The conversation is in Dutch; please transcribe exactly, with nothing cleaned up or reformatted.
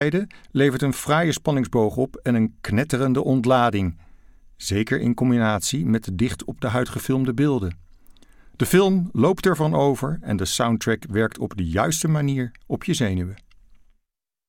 levert een fraaie spanningsboog op en een knetterende ontlading. Zeker in combinatie met de dicht op de huid gefilmde beelden. De film loopt ervan over en de soundtrack werkt op de juiste manier op je zenuwen.